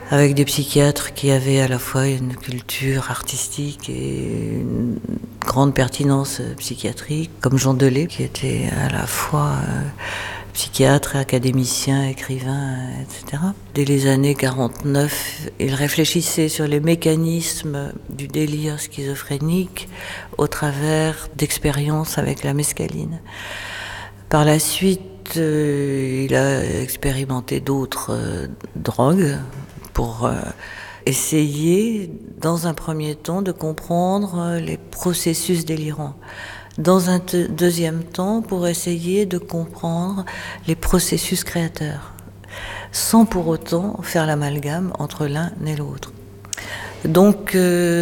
avec des psychiatres qui avaient à la fois une culture artistique et une grande pertinence psychiatrique, comme Jean Delay, qui était à la fois psychiatre, académicien, écrivain, etc. Dès les années 49, il réfléchissait sur les mécanismes du délire schizophrénique au travers d'expériences avec la mescaline. Par la suite, il a expérimenté d'autres drogues pour essayer, dans un premier temps, de comprendre les processus délirants. Dans un deuxième temps, pour essayer de comprendre les processus créateurs, sans pour autant faire l'amalgame entre l'un et l'autre. Donc,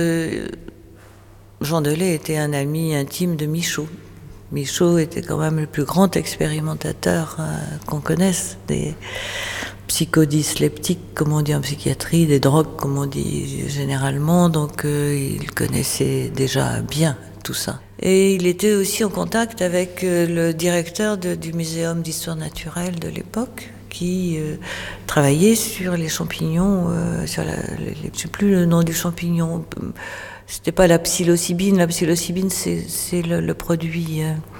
Jean Delay était un ami intime de Michaud. Michaud était quand même le plus grand expérimentateur qu'on connaisse, des psychodysleptiques, comme on dit en psychiatrie, des drogues, comme on dit généralement, donc il connaissait déjà bien tout ça. Et il était aussi en contact avec le directeur du Muséum d'histoire naturelle de l'époque, qui travaillait sur les champignons, je ne sais plus le nom du champignon, c'était pas la psilocybine, c'est le produit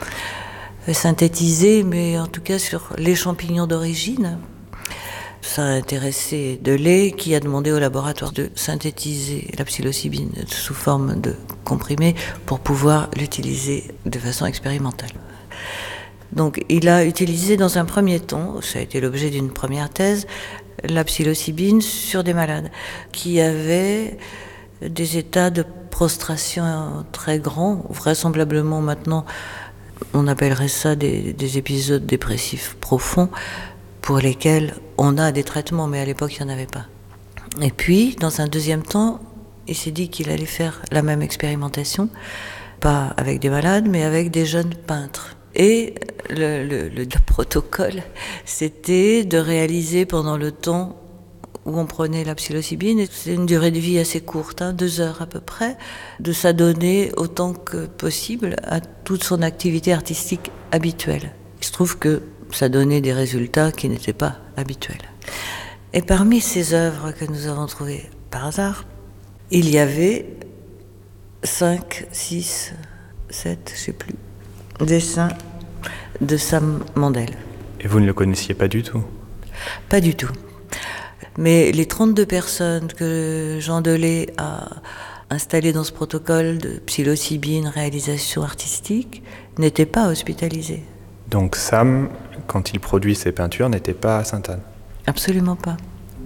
synthétisé, mais en tout cas sur les champignons d'origine. Ça a intéressé Delay, qui a demandé au laboratoire de synthétiser la psilocybine sous forme de comprimé pour pouvoir l'utiliser de façon expérimentale. Donc il a utilisé dans un premier temps, ça a été l'objet d'une première thèse, la psilocybine sur des malades qui avaient des états de prostration très grands, vraisemblablement maintenant on appellerait ça des épisodes dépressifs profonds, pour lesquels on a des traitements, mais à l'époque, il n'y en avait pas. Et puis, dans un deuxième temps, il s'est dit qu'il allait faire la même expérimentation, pas avec des malades, mais avec des jeunes peintres. Et le protocole, c'était de réaliser pendant le temps où on prenait la psilocybine, c'est une durée de vie assez courte, 2 heures à peu près, de s'adonner autant que possible à toute son activité artistique habituelle. Il se trouve que ça donnait des résultats qui n'étaient pas habituels. Et parmi ces œuvres que nous avons trouvées par hasard, il y avait 5, 6, 7, je ne sais plus, dessins de Sam Mandel. Et vous ne le connaissiez pas du tout ? Pas du tout. Mais les 32 personnes que Jean Delay a installées dans ce protocole de psilocybine, réalisation artistique, n'étaient pas hospitalisées. Donc Sam, quand il produit ses peintures, n'était pas à Sainte-Anne ? Absolument pas.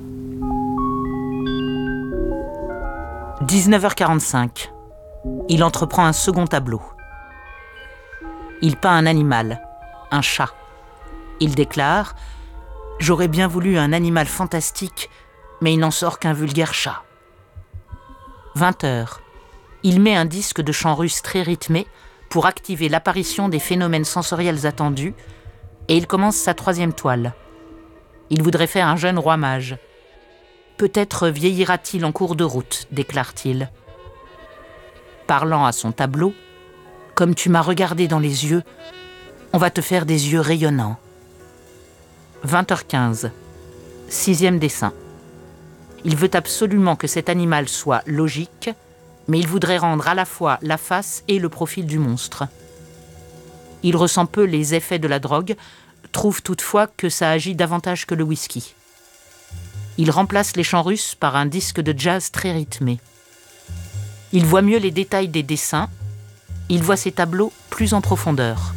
19h45. Il entreprend un second tableau. Il peint un animal, un chat. Il déclare « J'aurais bien voulu un animal fantastique, mais il n'en sort qu'un vulgaire chat. » 20h. Il met un disque de chant russe très rythmé pour activer l'apparition des phénomènes sensoriels attendus, et il commence sa 3e toile. Il voudrait faire un jeune roi mage. Peut-être vieillira-t-il en cours de route, déclare-t-il. Parlant à son tableau, « Comme tu m'as regardé dans les yeux, on va te faire des yeux rayonnants. » 20h15. 6e dessin. Il veut absolument que cet animal soit logique, mais il voudrait rendre à la fois la face et le profil du monstre. Il ressent peu les effets de la drogue, trouve toutefois que ça agit davantage que le whisky. Il remplace les chants russes par un disque de jazz très rythmé. Il voit mieux les détails des dessins, il voit ses tableaux plus en profondeur.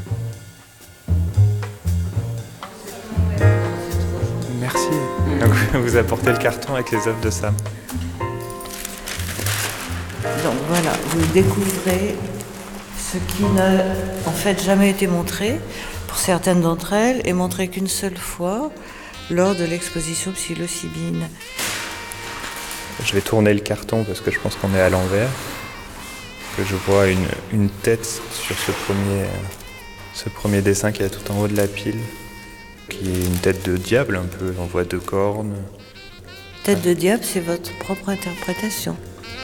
Merci. Donc vous apportez le carton avec les œuvres de Sam. Donc voilà, vous découvrez ce qui n'a en fait jamais été montré, pour certaines d'entre elles, et montré qu'une seule fois lors de l'exposition psilocybine. Je vais tourner le carton parce que je pense qu'on est à l'envers. Que je vois une tête sur ce premier dessin qui est tout en haut de la pile, qui est une tête de diable un peu, on voit 2 cornes. Tête de diable, c'est votre propre interprétation.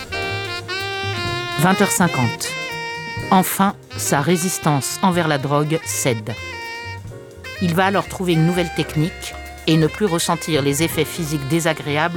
20h50. Enfin, sa résistance envers la drogue cède. Il va alors trouver une nouvelle technique et ne plus ressentir les effets physiques désagréables